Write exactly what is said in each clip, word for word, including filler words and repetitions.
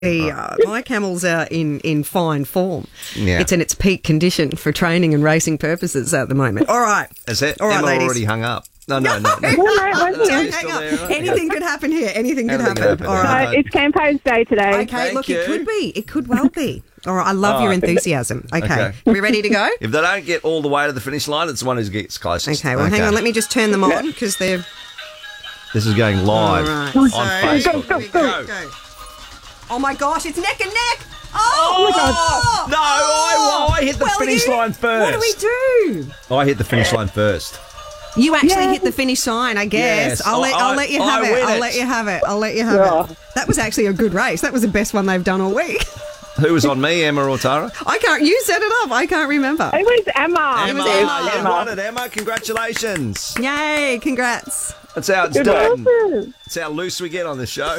The, uh, my camel's uh, in, in fine form. Yeah. It's in its peak condition for training and racing purposes at the moment. All right. Is it? All right, Emma ladies. already hung up. No, no, no. no. No, no, it wasn't. Don't still hang up. there, right? Anything could happen here. Anything could Anything happen. could happen. All No, right. it's Campo's day today. Okay, Thank look, you. it could be. It could well be. All right, I love All your right. enthusiasm. Okay. Okay. We ready to go? If they don't get all the way to the finish line, it's the one who gets closest. Okay, well, hang on. Let me just turn them on because they're... This is going live All right. on So, Facebook. here we go. Go. Oh, my gosh, it's neck and neck. Oh, Oh, my God. No, I- I hit the Well, finish you- line first. What do we do? I hit the finish line first. You actually Yeah. hit the finish sign, I guess. Yes, I'll, let, I- I'll let you I have it. win I'll it. let you have it. I'll let you have Yeah. it. That was actually a good race. That was the best one they've done all week. Who was on me, Emma or Tara? I can't. You set it up. I can't remember. It was Emma. It was Emma. You won it, Emma. Congratulations. Yay! Congrats. That's how it's Good done. one. That's how loose we get on this show.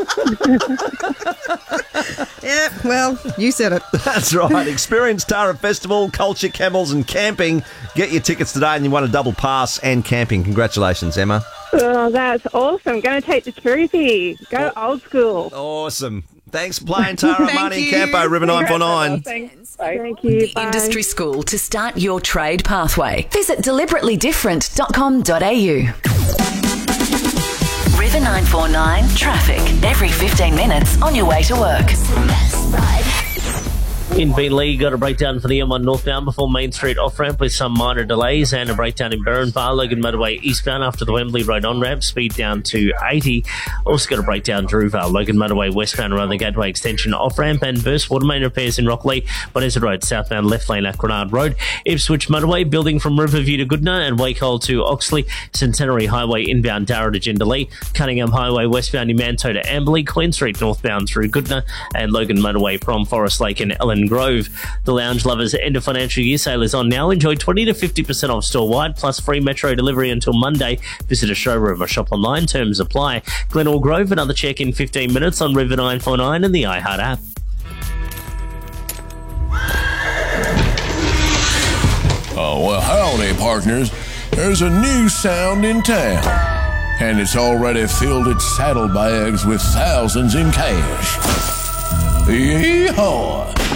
Yeah. Well, you said it. That's right. Experience Tara Festival, Culture, Camels and Camping. Get your tickets today and you won a double pass and camping. Congratulations, Emma. Oh, that's awesome. Going to take the trophy. Go old school. Awesome. Thanks for playing, Tara. Thank Marnie you. and Campo, River nine four nine. Thanks. Thank you. The Bye. Industry School to start your trade pathway. Visit deliberately different dot com dot a u. River nine four nine traffic every fifteen minutes on your way to work. In Beenleigh, got a breakdown for the M one northbound before Main Street off-ramp with some minor delays, and a breakdown in Burrenbar, Logan Motorway eastbound after the Wembley Road on-ramp, speed down to eighty. Also got a breakdown Drewvale, Logan Motorway westbound around the Gateway extension off-ramp, and burst water main repairs in Rockley, Boneza Road southbound left lane at Grenard Road, Ipswich Motorway building from Riverview to Goodna and Wakehole to Oxley, Centenary Highway inbound Darra to Jindalee, Cunningham Highway westbound Manto to Amberley, Queen Street northbound through Goodna, and Logan Motorway from Forest Lake and Ellen Grove. The Lounge Lovers end of financial year sale is on now. Enjoy twenty to fifty percent off store-wide, plus free metro delivery until Monday. Visit a showroom or shop online. Terms apply. Glenelg Grove, another check in fifteen minutes on River nine four nine and the iHeart app. Oh, well, howdy, partners. There's a new sound in town, and it's already filled its saddlebags with thousands in cash. Yeehaw!